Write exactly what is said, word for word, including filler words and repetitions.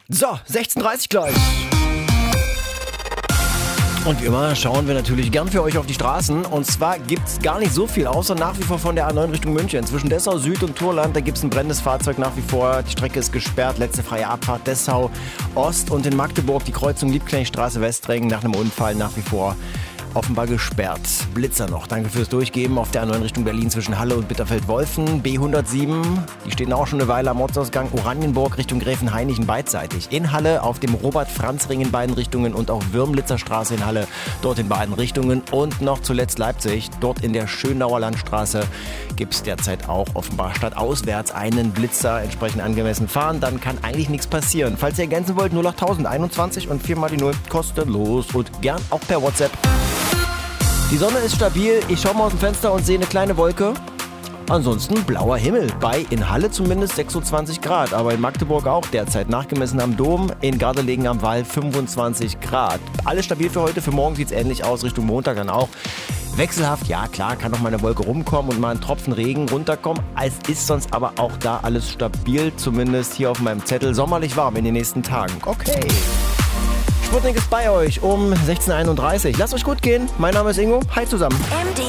So, sechzehn Uhr dreißig gleich. Und wie immer schauen wir natürlich gern für euch auf die Straßen. Und zwar gibt's gar nicht so viel, außer nach wie vor von der A neun Richtung München. Zwischen Dessau Süd und Turland, da gibt's ein brennendes Fahrzeug nach wie vor. Die Strecke ist gesperrt, letzte freie Abfahrt Dessau Ost. Und in Magdeburg die Kreuzung Liebknechtstraße Westring nach einem Unfall nach wie vor offenbar gesperrt. Blitzer noch, danke fürs Durchgeben. Auf der A neun Richtung Berlin zwischen Halle und Bitterfeld-Wolfen. B hundertsieben, die stehen auch schon eine Weile am Ortsausgang. Oranienburg Richtung Gräfenhainichen beidseitig. In Halle auf dem Robert-Franz-Ring in beiden Richtungen und auch Würmlitzer Straße in Halle, dort in beiden Richtungen. Und noch zuletzt Leipzig, dort in der Schönauer Landstraße gibt es derzeit auch offenbar stadtauswärts einen Blitzer. Entsprechend angemessen fahren, dann kann eigentlich nichts passieren. Falls ihr ergänzen wollt, null acht tausend einundzwanzig und vier mal die null, kostenlos und gern auch per WhatsApp. Die Sonne ist stabil, ich schaue mal aus dem Fenster und sehe eine kleine Wolke. Ansonsten blauer Himmel, bei in Halle zumindest sechsundzwanzig Grad, aber in Magdeburg auch derzeit nachgemessen am Dom, in Gardelegen am Wall fünfundzwanzig Grad. Alles stabil für heute, für morgen sieht es ähnlich aus, Richtung Montag dann auch. Wechselhaft, ja klar, kann noch mal eine Wolke rumkommen und mal ein Tropfen Regen runterkommen. Es ist sonst aber auch da alles stabil, zumindest hier auf meinem Zettel. Sommerlich warm in den nächsten Tagen. Okay. Sputnik ist bei euch um sechzehn Uhr einunddreißig. Lasst euch gut gehen. Mein Name ist Ingo. Hi zusammen.